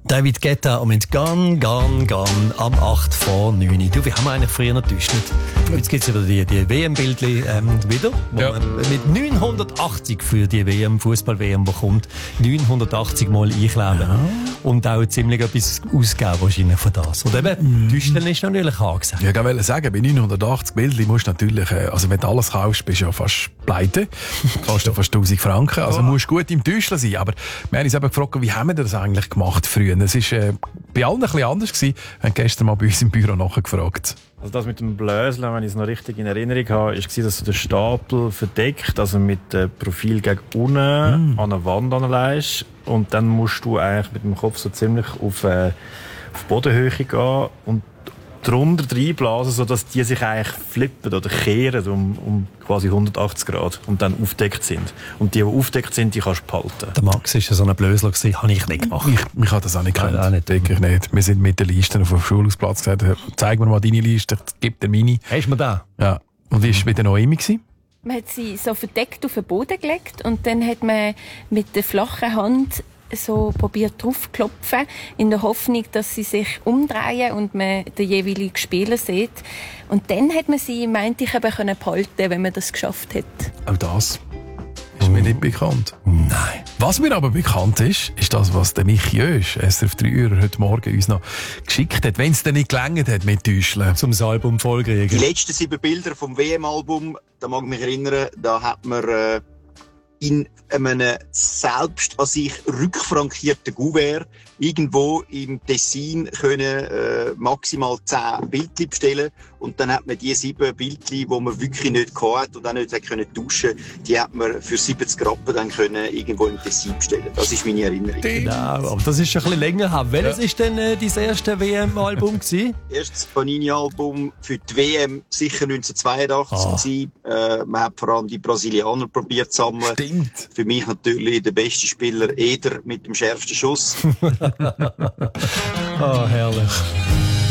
David Guetta und Gone am 8 vor 9. Du, wir haben eigentlich früher noch getäuscht. Jetzt gibt es wieder die WM-Bildchen wieder, wo man mit 980 für die WM, Fußball-WM bekommt, 980 Mal einkleben. Ja. Und auch ziemlich etwas ausgeben wahrscheinlich von das. Und eben, Täuscheln ist natürlich angesagt. Ja, ich wollte sagen, bei 980 Bildchen musst du natürlich, also wenn du alles kaufst, bist du ja fast pleite. Kostet fast 1000 Franken. Also musst du gut im Täuscheln sein. Aber wir haben uns eben gefragt, wie haben wir das eigentlich gemacht früher? Es war bei allen ein bisschen anders gewesen. Wir haben gestern mal bei uns im Büro nachgefragt. Also das mit dem Blöseln, wenn ich es noch richtig in Erinnerung habe, war, dass du den Stapel verdeckt, also mit dem Profil gegen unten an der Wand anlegst. Und dann musst du eigentlich mit dem Kopf so ziemlich auf Bodenhöhe gehen und drunter reinblasen, sodass die sich eigentlich flippen oder kehren um quasi 180 Grad und dann aufgedeckt sind. Und die aufgedeckt sind, die kannst du behalten. Der Max war ja so ein Blösler, habe ich nicht gemacht. Ich habe das auch nicht gekannt. Denke ich nicht. Wir sind mit den Listen auf dem Schulhausplatz gesagt, zeig mir mal deine Liste, gib dir meine. Hast du mir da? Ja. Und wie war es mit der Noemi? Man hat sie so verdeckt auf den Boden gelegt und dann hat man mit der flachen Hand so probiert draufklopfen, in der Hoffnung, dass sie sich umdrehen und man den jeweiligen Spieler sieht. Und dann hat man sie, meinte ich, eben behalten, wenn man das geschafft hat. Auch das ist mir nicht bekannt. Nein. Was mir aber bekannt ist das, was der Michi Jösch, SRF 3 heute Morgen uns noch geschickt hat, wenn es dann nicht gelangt hat mit Täuscheln. Zum Album vollkriegen. Die letzten 7 Bilder vom WM-Album, da mag ich mich erinnern, da hat man in einem selbst an sich rückfrankierten Gouvert irgendwo im Tessin können maximal 10 Bildchen bestellen. Und dann hat man die 7 Bildchen, die man wirklich nicht hatte und auch nicht können tauschen, die hat man für 70 Rappen dann können irgendwo im Tessin bestellen. Das ist meine Erinnerung. Genau, aber das ist schon ein bisschen länger her. Welches ist denn dein erstes WM-Album gewesen? Erstes Panini-Album für die WM sicher 1982 gewesen. Man hat vor allem die Brasilianer probiert zu sammeln. Stimmt. Für mich natürlich der beste Spieler Eder mit dem schärfsten Schuss. Oh, herrlich.